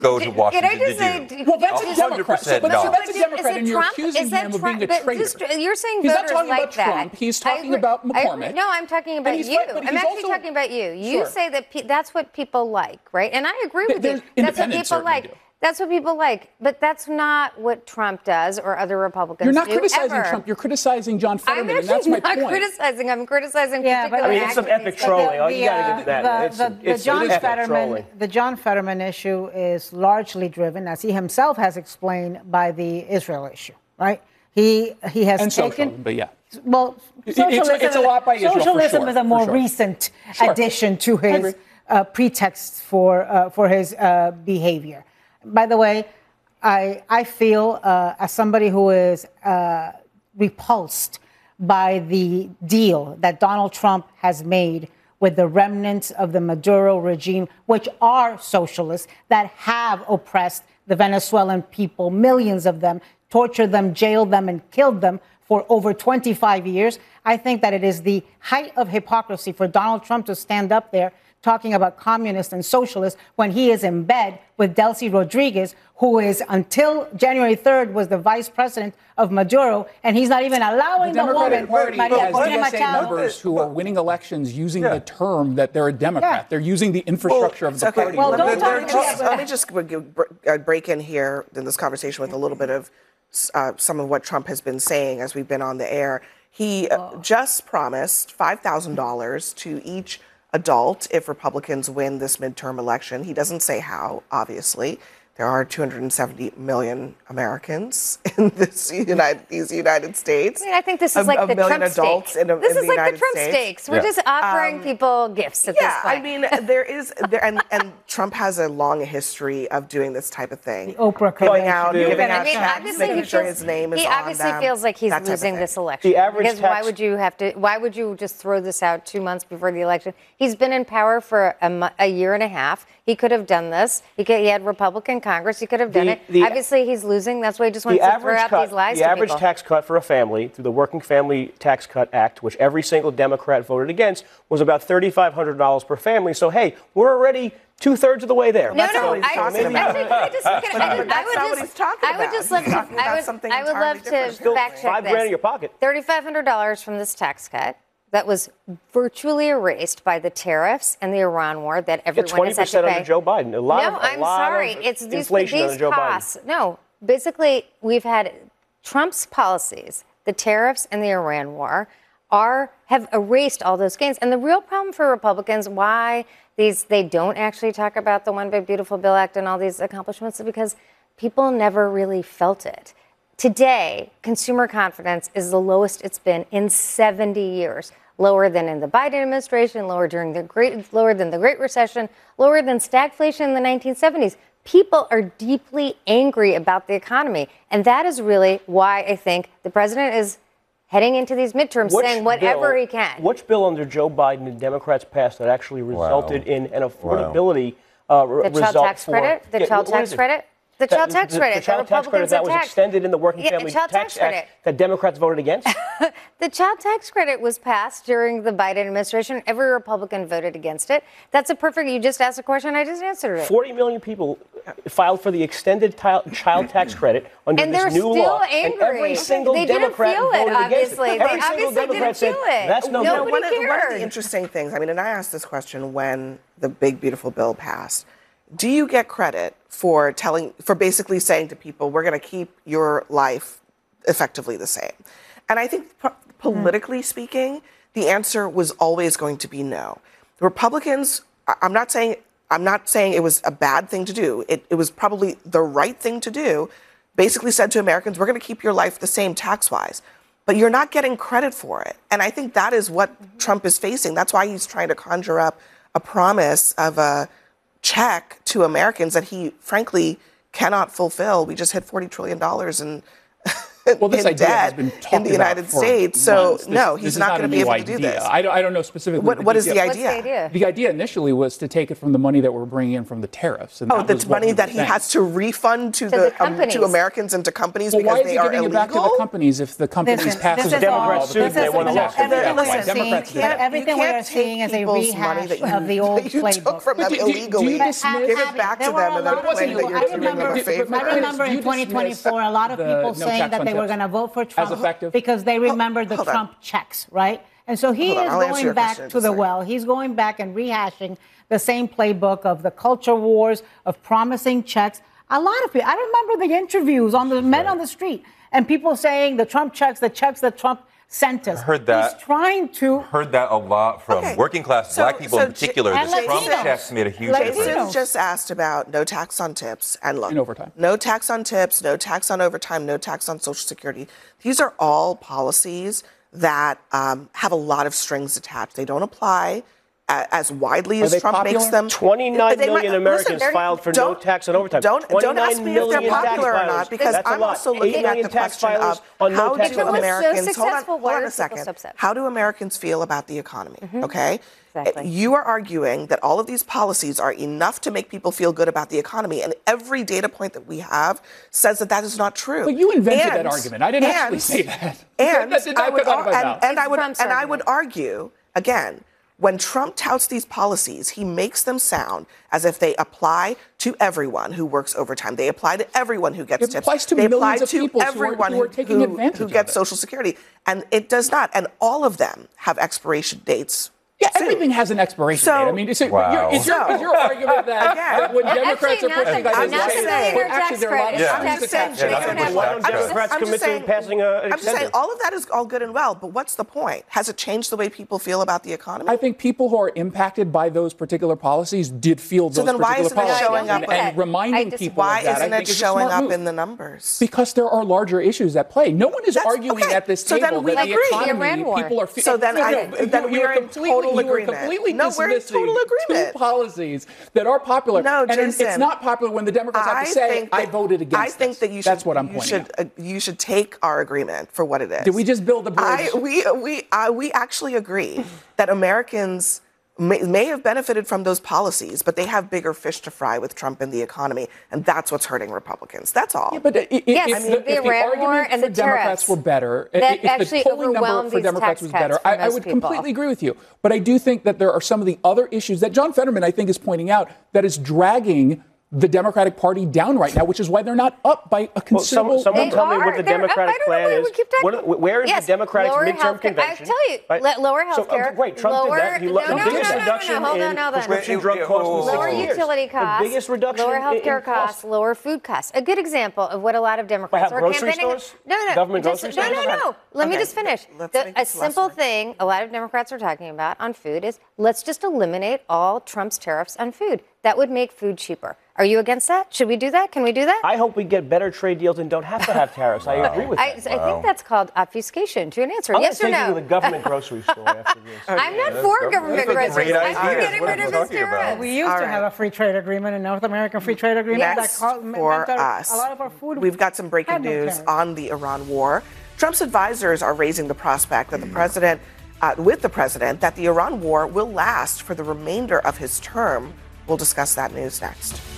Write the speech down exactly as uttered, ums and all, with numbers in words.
go to Washington Can I just to say, do. Well, that's a Democrat. So, but no. so that's a Democrat, is and you're Trump? accusing Is that him of Trump? being a But traitor. this, you're saying He's not voters talking like about that. Trump. He's I talking agree. about I McCormick. agree. No, I'm talking about he's you. right, but I'm he's actually also- talking about you. You Sure. say that pe- that's what people like, right? And I agree with There's you. That's what independents people certainly like. do. That's what people like. But that's not what Trump does or other Republicans You're not do, criticizing ever. Trump. You're criticizing John I'm Fetterman, and actually that's my not point. criticizing. I'm criticizing Yeah, but- particular I mean, it's some epic activities. trolling. Oh, you The, got to uh, get to that. the- It's, the, it's, the it's John epic Fetterman, trolling. the John Fetterman issue is largely driven, as he himself has explained, by the Israel issue, right? He he has And taken. social, but yeah. Well, It's- socialism, it's a lot by Israel, for socialism sure, is a for more sure. recent Sure. addition to I agree. his uh, pretext for uh, for his uh, behavior. By the way, I I feel uh, as somebody who is uh, repulsed by the deal that Donald Trump has made with the remnants of the Maduro regime, which are socialists that have oppressed the Venezuelan people, millions of them, tortured them, jailed them, and killed them for over twenty-five years. I think that it is the height of hypocrisy for Donald Trump to stand up there talking about communists and socialists when he is in bed with Delcy Rodriguez, who is, until January third, was the vice president of Maduro, and he's not even allowing The the, Democratic woman, Party Maria has Corina D S A Machado. members who are winning elections using Yeah. the term that they're a Democrat. Yeah. They're using the infrastructure of the okay. party. Well, let, don't me, talk let, about me, let me just uh, break in here in this conversation with a little bit of uh, some of what Trump has been saying as we've been on the air. He uh, just promised five thousand dollars to each adult if Republicans win this midterm election. He doesn't say how, obviously. There are two hundred seventy million Americans in this United, these United States. I mean, I think this is A- like a the million Trump adults steak. in a- this in is the like United the Trump States. steaks. We're Yeah. just offering Um, people gifts at Yeah, this point. I mean, there is, there, and, and Trump has a long history of doing this type of thing. The Oprah Going Kardashian. out, You're giving gonna- out I mean, checks, obviously making he sure feels, his name is he on obviously them, feels like he's that type of losing thing. this election. The average because why tax- would you have to? Why would you just throw this out two months before the election? He's been in power for a, mo- a year and a half. He could have done this. He could. He had Republican Congress. He could have done The- it. the- Obviously, he's losing. That's why he just wants The to throw average out cut, these lies the to average people. tax cut for a family through the Working Family Tax Cut Act, which every single Democrat voted against, was about thirty-five hundred dollars per family. So hey, we're already two thirds of the way there. No, That's not no, what he's I, talking I about. think I just, can, I, But I that's would not just, what he's talking I would about. just love He's to, talking about I would, something I would entirely love different. to Still fact check five this. grand in your pocket. thirty-five hundred dollars from this tax cut that was virtually erased by the tariffs and the Iran war that Yeah, everyone twenty has had to percent pay. under Joe Biden. A lot no, of, a I'm lot sorry. Of It's these, inflation these under Joe costs. Biden. No, basically, we've had Trump's policies, the tariffs and the Iran war, are have erased all those gains. And the real problem for Republicans, why these they don't actually talk about the One Big Beautiful Bill Act and all these accomplishments, is because people never really felt it. Today, consumer confidence is the lowest it's been in seventy years. Lower than in the Biden administration, lower during the great, lower than the Great Recession, lower than stagflation in the nineteen seventies. People are deeply angry about the economy, and that is really why I think the president is heading into these midterms Which saying whatever bill- he can. Which bill under Joe Biden did Democrats pass that actually resulted in an affordability uh, re- The child result tax for credit? The Yeah, child what tax is it? credit? The That- child tax the- credit. The child that tax credit Republicans that was attacked. extended in the Working Yeah, Family child tax Tax credit. Act that Democrats voted against. The child tax credit was passed during the Biden administration. Every Republican voted against it. That's a perfect, you just asked a question, I just answered it. forty million people filed for the extended ti- child tax credit under And this they're new still law. angry. And every single They didn't Democrat feel it, voted against obviously. it. They Every single obviously Democrat didn't said, feel it. that's no Nobody good. one, of, one of cared. the interesting things, I mean, and I asked this question when the big, beautiful bill passed. Do you get credit for telling, for basically saying to people, we're going to keep your life effectively the same? And I think po- politically mm. speaking, the answer was always going to be no. The Republicans, I- I'm not saying, I'm not saying it was a bad thing to do. It, it was probably the right thing to do. Basically said to Americans, we're going to keep your life the same tax-wise. But you're not getting credit for it. And I think that is what mm-hmm. Trump is facing. That's why he's trying to conjure up a promise of a check to Americans that he, frankly, cannot fulfill. We just hit forty trillion dollars in, Well, this in idea has debt been talked in the about United for States. So months. This- no, this he's is not not going a to be new able to do idea. this. I don't, I don't know specifically. What- the what is the details. What's the idea? The idea initially was to take it from the money that we're bringing in from the tariffs. And Oh, that the was what money we that were he saying. has to refund to, To the, the um, companies. to Americans and to companies Well, because why is they he are giving it back to the illegal? companies if the companies Listen, pass this the is Democrats all, sued, this they is, won the no, lawsuit. everything That's we why are Democrats seeing, did it. everything we You are can't seeing take is a people's money rehash that you, of the old that you playbook. took from them Do- do- do you illegally. dismiss- Give it back to There were them a and lot then of claim that people- you're I doing them a remember, favor. I remember Do in you twenty twenty-four, a lot of the people no saying tax that on they were tips going to vote for Trump effective? because they remembered the hold on. Trump checks, right? And so he Hold on, is I'll answer going your back question in to just a the second. well. He's going back and rehashing the same playbook of the culture wars, of promising checks. A lot of people, I remember the interviews on the men on the street and people saying the Trump checks, the checks that Trump sent us. Heard that. He's trying to. Heard that a lot from Okay. working class So- black people so in particular. and The Trump Latinos. checks made a huge Latinos. difference. Jason just asked about no tax on tips and look, And overtime. no tax on tips, no tax on overtime, no tax on Social Security. These are all policies that um, have a lot of strings attached. They don't apply a- as widely Are as they Trump popular? makes them. twenty-nine They might- million listen, Americans they're- filed for no don't- tax on overtime. Don't, don't ask me if they're twenty-nine million tax popular or filers. not, because That's a I'm lot. also eight looking at million the tax question filers of on no how tax do If it was so Americans hold on, successful, hold why on are a second. people so upset? How do Americans feel about the economy? Okay, Exactly. you are arguing that all of these policies are enough to make people feel good about the economy, and every data point that we have says that that is not true. But you invented that And- argument. I didn't actually and- say that. And That did not I would, come out of my and, mouth. and I It's would, Trump's and I would argument. argue again. When Trump touts these policies, he makes them sound as if they apply to everyone who works overtime. They apply to everyone who gets It tips. applies to they apply millions of to people who are- everyone who are taking who, advantage who of gets it. Social Security. And it does not. And all of them have expiration dates. Yeah, soon. everything has an expiration So- date. I mean, is, it, Wow. you're, is, your, So- is your argument that, Again- that when And Democrats actually, are pushing not like that- this, I'm just saying- but actually there are a lot of Yeah. I'm strings just saying, attached. Yeah, Jason, nothing have- pushback. Why don't I'm just- Democrats I'm just commit to saying- passing a- an I'm just saying extended? all of that is all good and well, but what's the point? Has it changed the way people feel about the economy? I think people who are impacted by those particular policies did feel those So then why particular isn't it policies. showing up and, in- and reminding I disagree. people Why of that, I isn't think it is a showing smart up move. in the numbers? Because there are larger issues at play. No one is That's- arguing okay. at this So then table we that the agree. economy, The Iran war. people are. fe- So then no, I- no, then you- we you are in completely- total you are agreement. completely No, we're in dismissing total agreement. two policies that are popular. No, and it's Jason, not popular when the Democrats have I to say, think "I that- voted against." I think this." that you should. That's what I'm you pointing should, out. uh, you should take our agreement for what it is. Did we just build a bridge? I, we we uh, we actually agree that Americans may, may have benefited from those policies, but they have bigger fish to fry with Trump and the economy, and that's what's hurting Republicans. That's all. Yeah, but i- i- Yes, if, I mean, the, the if the Iran argument war and for the Democrats tariffs were better, i- that if the actually polling number overwhelmed for these Democrats tax was cuts better, for I, I most would people. completely agree with you. But I do think that there are some of the other issues that John Fetterman, I think, is pointing out that is dragging the Democratic Party down right now, which is why they're not up by a Well, considerable some, someone They tell me are. what the They're up. Democratic I don't know plan why is. we keep talking- What, where is Yes, the Democratic lower midterm healthcare- convention? I tell you, Right? let- lower So, healthcare, uh, Wait, Trump lower- did that. He no, lo- the no, biggest no, no, no, reduction no, hold on, in hold on. prescription Wait, drug wait, costs in whoa, whoa, Lower sixty whoa. years. utility costs, The biggest reduction lower in- healthcare in costs, costs. lower food costs. A good example of what a lot of Democrats have are grocery campaigning. stores? No, no, Government just, grocery no, stores? no, no. Let me Okay, just finish. let's The- make a this simple less work. thing a lot of Democrats are talking about on food is let's just eliminate all Trump's tariffs on food. That would make food cheaper. Are you against that? Should we do that? Can we do that? I hope we get better trade deals and don't have to have tariffs. I agree with I, that. I think that's called obfuscation to an answer. I'm yes or going to take you no? to the government grocery store after this. I'm not for government That's a groceries. great I'm for idea. getting What rid are of we his talking about? tariffs. We used All to right. have a free trade agreement, a North American free trade agreement Next that called, for meant that us, a lot of our food. we've got some breaking had no news tariffs. on the Iran war. Trump's advisors are raising the prospect that the president, uh, with the president, that the Iran war will last for the remainder of his term. We'll discuss that news next.